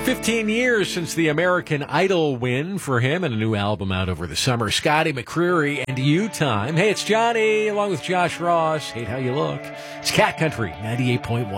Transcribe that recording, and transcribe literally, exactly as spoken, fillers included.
fifteen years since the American Idol win for him, and a new album out over the summer. Scotty McCreery and You Time. Hey, it's Johnny, along with Josh Ross. Hate How You Look. It's Cat Country, ninety-eight point one.